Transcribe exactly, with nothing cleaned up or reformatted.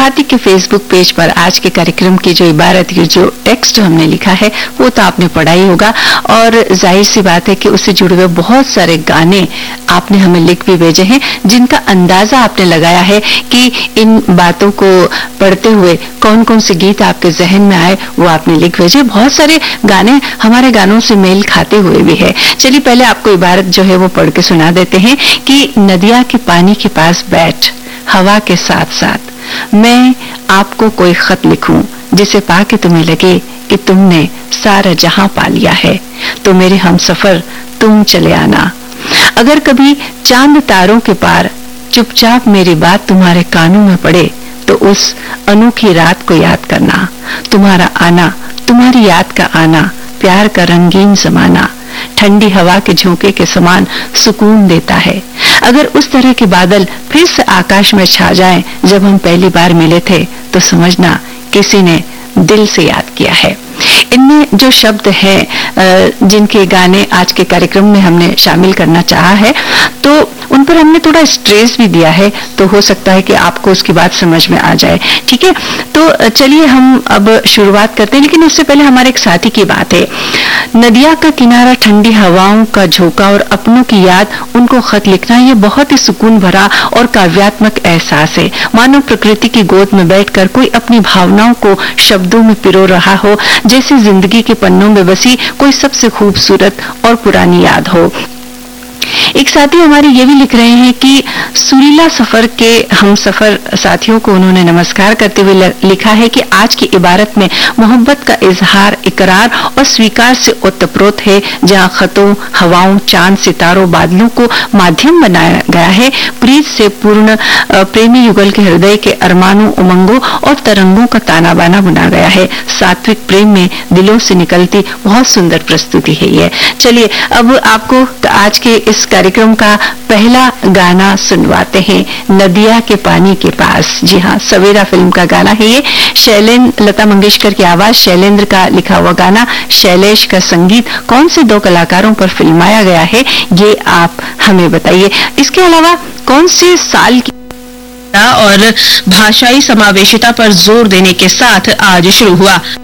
भारती के Facebook page पर आज के कार्यक्रम की जो इबारत, ये जो टेक्स्ट हमने लिखा है वो तो आपने पढ़ा ही होगा, और जाहिर सी बात है कि उससे जुड़े हुए बहुत सारे गाने आपने हमें लिख भी भेजे हैं, जिनका अंदाजा आपने लगाया है कि इन बातों को पढ़ते हुए कौन कौन से गीत आपके जहन में आए वो आपने लिख भेजे। बहुत सारे गाने हमारे गानों से मेल खाते हुए भी है। चलिए पहले आपको इबारत जो है वो पढ़ के सुना देते हैं कि नदिया के पानी के पास बैठ हवा के साथ साथ मैं आपको कोई खत लिखूं जिसे पाके तुम्हें लगे कि तुमने सारा जहां पा लिया है, तो मेरे हमसफर तुम चले आना। अगर कभी चांद तारों के पार चुपचाप मेरी बात तुम्हारे कानों में पड़े तो उस अनोखी रात को याद करना। तुम्हारा आना, तुम्हारी याद का आना, प्यार का रंगीन जमाना ठंडी हवा के झोंके के समान सुकून देता है। अगर उस तरह के बादल फिर से आकाश में छा जाएं जब हम पहली बार मिले थे, तो समझना किसी ने दिल से याद किया है। इनमें जो शब्द हैं जिनके गाने आज के कार्यक्रम में हमने शामिल करना चाहा है, तो उन पर हमने थोड़ा स्ट्रेस भी दिया है, तो हो सकता है कि आपको उसकी बात समझ में आ जाए। ठीक है, तो चलिए हम अब शुरुआत करते हैं, लेकिन उससे पहले हमारे एक साथी की बात है। नदिया का किनारा, ठंडी हवाओं का झोंका और अपनों की याद, उनको खत लिखना ये बहुत ही सुकून भरा और काव्यात्मक एहसास है। मानो प्रकृति की गोद में बैठकर कोई अपनी भावनाओं को शब्दों में पिरो रहा हो, जैसे जिंदगी के पन्नों में बसी कोई सबसे खूबसूरत और पुरानी याद हो। एक साथी हमारे ये भी लिख रहे हैं कि सुरीला सफर के हम सफर साथियों को उन्होंने नमस्कार करते हुए लिखा है कि आज की इबारत में मोहब्बत का इजहार, इकरार और स्वीकार से ओतप्रोत है। जहां खतों, हवाओं, चांद, सितारों, बादलों को माध्यम बनाया गया है, प्रीत से पूर्ण प्रेमी युगल के हृदय के अरमानों, उमंगों और तरंगों का ताना बाना बुना गया है। सात्विक प्रेम में दिलों से निकलती बहुत सुंदर प्रस्तुति है ये। चलिए अब आपको आज के इस कार्यक्रम का पहला गाना सुनवाते हैं, नदिया के पानी के पास। जी हाँ, सवेरा फिल्म का गाना है ये। शैलेंद्र, लता मंगेशकर की आवाज, शैलेंद्र का लिखा हुआ गाना, शैलेश का संगीत। कौन से दो कलाकारों पर फिल्माया गया है ये आप हमें बताइए। इसके अलावा कौन से साल की और भाषाई समावेशिता पर जोर देने के साथ आज शुरू हुआ।